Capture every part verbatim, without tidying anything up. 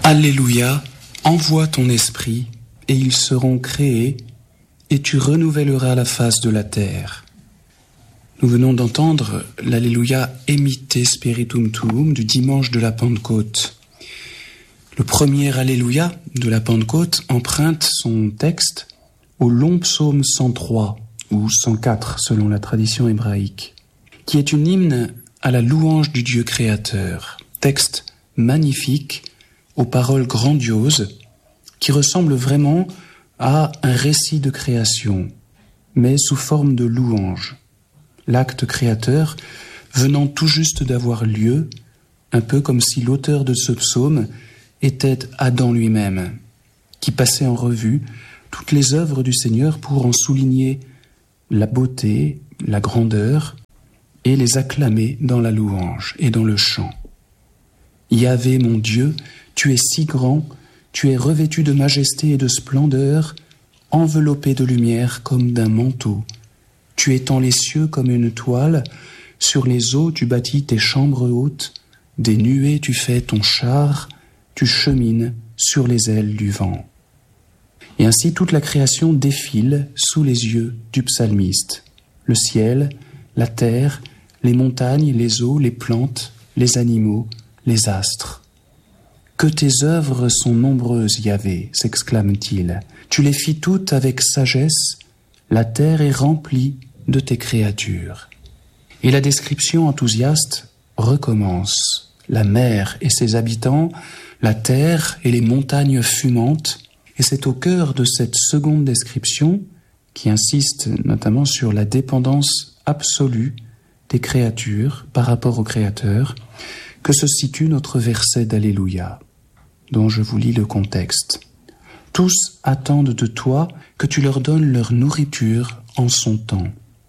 Alléluia, envoie ton esprit, et ils seront créés, et tu renouvelleras la face de la terre. Nous venons d'entendre l'Alléluia Emite Spiritum Tuum du dimanche de la Pentecôte. Le premier Alléluia de la Pentecôte emprunte son texte au long psaume cent trois, ou cent quatre selon la tradition hébraïque, qui est une hymne à la louange du Dieu créateur. Texte magnifique, aux paroles grandioses, qui ressemble vraiment à un récit de création, mais sous forme de louange. L'acte créateur venant tout juste d'avoir lieu, un peu comme si l'auteur de ce psaume était Adam lui-même, qui passait en revue toutes les œuvres du Seigneur pour en souligner la beauté, la grandeur, et les acclamer dans la louange et dans le chant. Yahvé, mon Dieu, tu es si grand, tu es revêtu de majesté et de splendeur, enveloppé de lumière comme d'un manteau. Tu étends les cieux comme une toile, sur les eaux tu bâtis tes chambres hautes, des nuées tu fais ton char, tu chemines sur les ailes du vent. Et ainsi toute la création défile sous les yeux du psalmiste. Le ciel, la terre, les montagnes, les eaux, les plantes, les animaux, les astres. Que tes œuvres sont nombreuses, Yahvé, s'exclame-t-il. Tu les fis toutes avec sagesse, la terre est remplie de tes créatures. Et la description enthousiaste recommence. La mer et ses habitants, la terre et les montagnes fumantes. Et c'est au cœur de cette seconde description, qui insiste notamment sur la dépendance absolue des créatures par rapport au Créateur, que se situe notre verset d'Alléluia, dont je vous lis le contexte. Tous attendent de toi que tu leur donnes leur nourriture en son temps.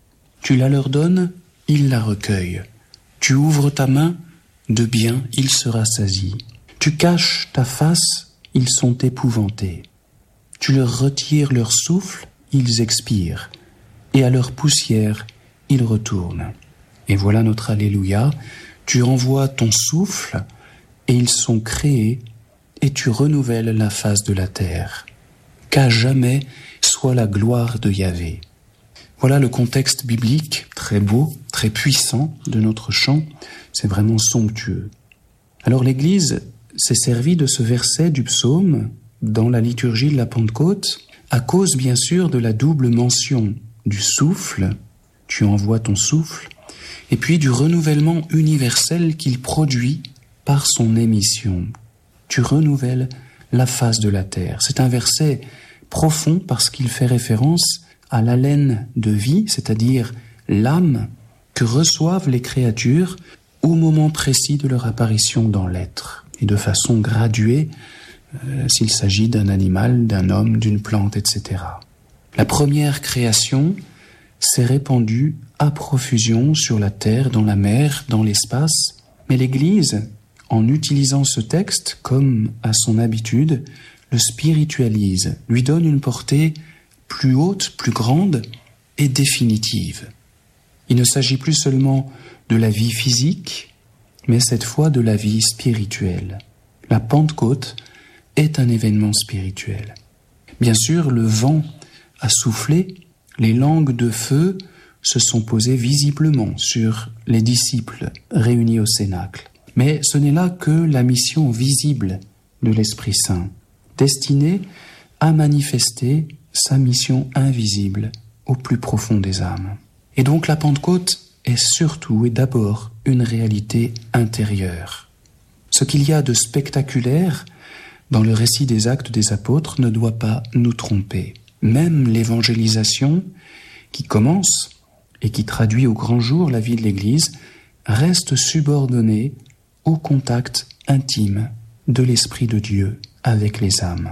Tu la leur donnes, ils la recueillent. Tu ouvres ta main, de bien il sera sasi. Tu caches ta face, ils sont épouvantés. Tu leur retires leur souffle, ils expirent. Et à leur poussière, ils retournent. Et voilà notre Alléluia. Tu envoies ton souffle, et ils sont créés, et tu renouvelles la face de la terre. Qu'à jamais soit la gloire de Yahvé. Voilà le contexte biblique, très beau, très puissant de notre chant. C'est vraiment somptueux. Alors l'Église s'est servie de ce verset du psaume dans la liturgie de la Pentecôte, à cause bien sûr de la double mention du souffle, tu envoies ton souffle, et puis du renouvellement universel qu'il produit par son émission. Tu renouvelles la face de la terre. C'est un verset profond parce qu'il fait référence à l'haleine de vie, c'est-à-dire l'âme que reçoivent les créatures au moment précis de leur apparition dans l'être, et de façon graduée, euh, s'il s'agit d'un animal, d'un homme, d'une plante, et cetera. La première création s'est répandue à profusion sur la terre, dans la mer, dans l'espace, mais l'Église, en utilisant ce texte, comme à son habitude, le spiritualise, lui donne une portée plus haute, plus grande et définitive. Il ne s'agit plus seulement de la vie physique, mais cette fois de la vie spirituelle. La Pentecôte est un événement spirituel. Bien sûr, le vent a soufflé, les langues de feu se sont posées visiblement sur les disciples réunis au Cénacle. Mais ce n'est là que la mission visible de l'Esprit Saint, destinée à manifester sa mission invisible au plus profond des âmes. Et donc la Pentecôte est surtout et d'abord une réalité intérieure. Ce qu'il y a de spectaculaire dans le récit des Actes des Apôtres ne doit pas nous tromper. Même l'évangélisation qui commence et qui traduit au grand jour la vie de l'Église reste subordonnée au contact intime de l'Esprit de Dieu avec les âmes.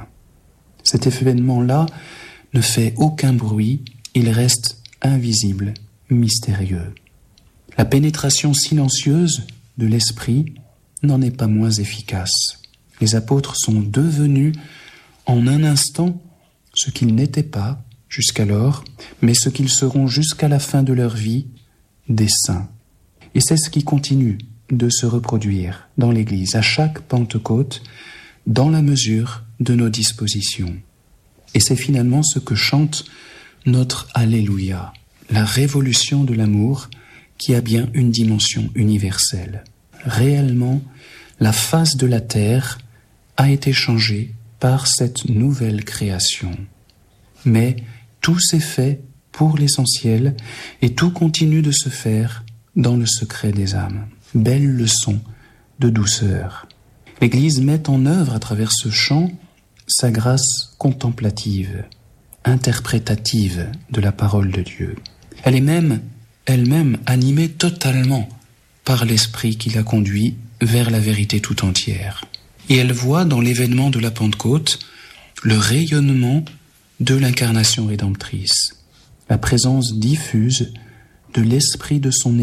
Cet événement-là ne fait aucun bruit, il reste invisible, mystérieux. La pénétration silencieuse de l'Esprit n'en est pas moins efficace. Les apôtres sont devenus en un instant ce qu'ils n'étaient pas jusqu'alors, mais ce qu'ils seront jusqu'à la fin de leur vie, des saints. Et c'est ce qui continue de se reproduire dans l'Église. À chaque Pentecôte, dans la mesure de nos dispositions. Et c'est finalement ce que chante notre Alléluia, la révolution de l'amour qui a bien une dimension universelle. Réellement, la face de la terre a été changée par cette nouvelle création. Mais tout s'est fait pour l'essentiel et tout continue de se faire dans le secret des âmes. Belle leçon de douceur. L'Église met en œuvre à travers ce chant sa grâce contemplative, interprétative de la parole de Dieu. Elle est même elle-même animée totalement par l'Esprit qui la conduit vers la vérité tout entière. Et elle voit dans l'événement de la Pentecôte le rayonnement de l'incarnation rédemptrice, la présence diffuse de l'Esprit de son